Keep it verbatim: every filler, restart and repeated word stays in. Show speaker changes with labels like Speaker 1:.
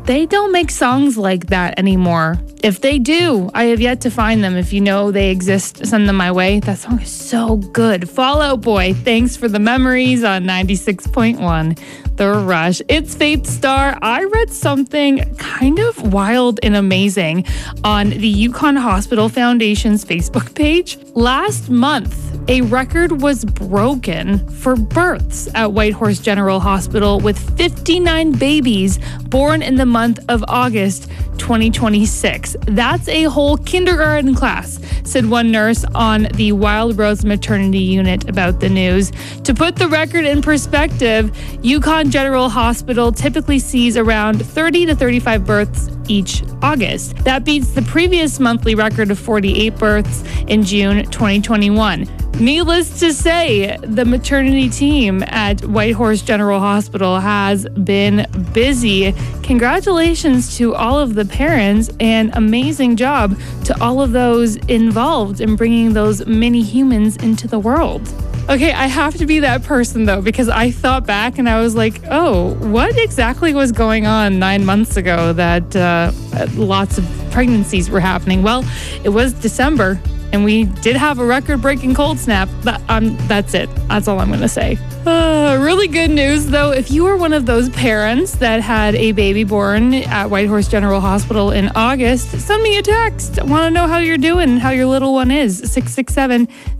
Speaker 1: they don't make songs like that anymore. If they do, I have yet to find them. If you know they exist, send them my way. That song is so good. Fall Out Boy, thanks for the memories on ninety-six point one. The Rush. It's Faith Star. I read something kind of wild and amazing on the Yukon Hospital Foundation's Facebook page. Last month, a record was broken for births at Whitehorse General Hospital with fifty-nine babies born in the month of August twenty twenty-six. That's a whole kindergarten class, said one nurse on the Wild Rose Maternity Unit about the news. To put the record in perspective, Yukon General Hospital typically sees around thirty to thirty-five births each August. That beats the previous monthly record of forty-eight births in June twenty twenty-one. Needless to say, the maternity team at Whitehorse General Hospital has been busy. Congratulations to all of the parents and amazing job to all of those involved in bringing those mini humans into the world. Okay, I have to be that person though, because I thought back and I was like, oh, what exactly was going on nine months ago that uh, lots of pregnancies were happening? Well, it was December. And we did have a record-breaking cold snap. But, um, that's it. That's all I'm going to say. Uh, really good news, though. If you were one of those parents that had a baby born at Whitehorse General Hospital in August, send me a text. I want to know how you're doing, how your little one is. six six seven